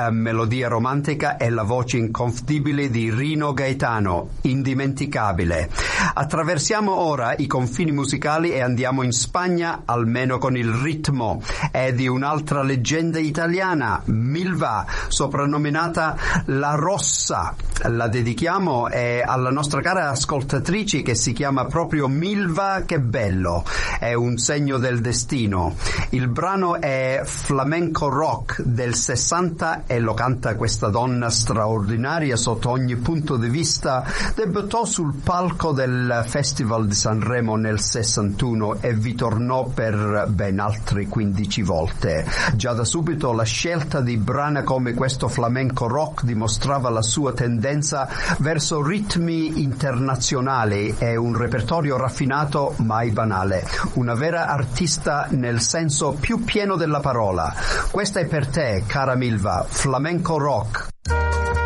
melodia romantica e la voce inconfondibile di Rino Gaetano, indimenticabile. Attraversiamo ora i confini musicali e andiamo in Spagna, almeno con il ritmo. È di un'altra leggenda italiana, Milva, soprannominata La Rossa. La dedichiamo alla nostra cara ascoltatrice che si chiama proprio Milva. Che bello, è un segno del destino. Il brano è flamenco rock del 60 e lo canta questa donna straordinaria sotto ogni punto di vista. Debuttò sul palco del Festival di Sanremo nel 61 e vi tornò per ben altre 15 volte. Già da subito la scelta di brani come questo flamenco rock dimostrava la sua tendenza verso ritmi internazionali e un repertorio raffinato mai banale. Una vera artista nel senso più pieno della parola. Questa è per te, cara Milva, flamenco rock.